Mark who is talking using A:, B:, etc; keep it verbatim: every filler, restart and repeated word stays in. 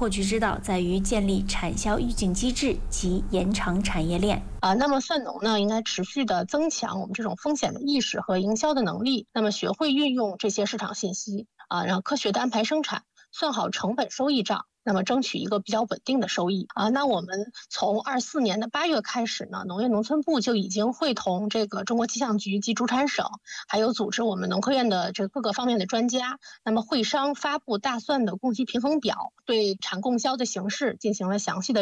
A: 破局之道在于建立产销预警机制及延长产业链。
B: 啊，那么蒜农呢，应该持续的增强我们这种风险的意识和营销的能力，那么学会运用这些市场信息啊，然后科学的安排生产，算好成本收益账。那么争取一个比较稳定的收益啊。那我们从二四年的八月开始呢，农业农村部就已经会同这个中国气象局及主产省，还有组织我们农科院的这各个方面的专家，那么会商发布大蒜的供给平衡表，对产供销的形势进行了详细的